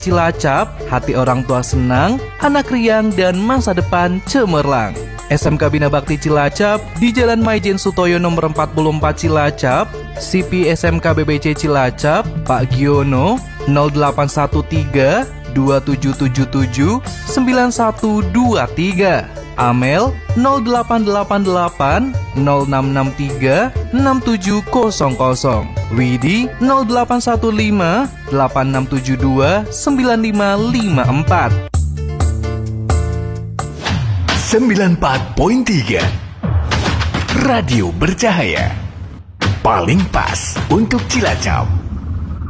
Cilacap, hati orang tua senang, anak riang, dan masa depan cemerlang. SMK Bina Bakti Cilacap di Jalan Maijen Sutoyo nomor 44 Cilacap, CP SMK BBC Cilacap, Pak Giono, 0813 2777 9123. Amel 0888 0663 6700. Widi 0815 8672 9554. 94.3 Radio Bercahaya. Paling pas untuk Cilacap.